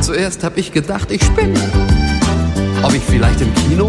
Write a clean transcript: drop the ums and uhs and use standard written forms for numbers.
Zuerst hab ich gedacht, ich spinne. Ob ich vielleicht im Kino